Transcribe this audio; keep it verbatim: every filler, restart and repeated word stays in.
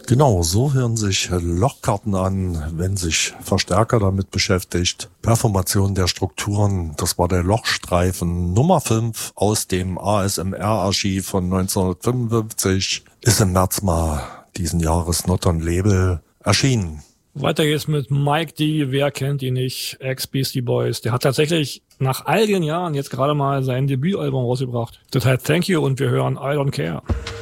Genau, so hören sich Lochkarten an, wenn sich Verstärker damit beschäftigt. Performation der Strukturen, das war der Lochstreifen Nummer fünf aus dem A S M R-Archiv von neunzehnhundertfünfundfünfzig, ist im März mal diesen Jahres Not on Label erschienen. Weiter geht's mit Mike D. Wer kennt ihn nicht? Ex-Beastie Boys. Der hat tatsächlich nach all den Jahren jetzt gerade mal sein Debütalbum rausgebracht. Das heißt Thank You und wir hören I Don't Care.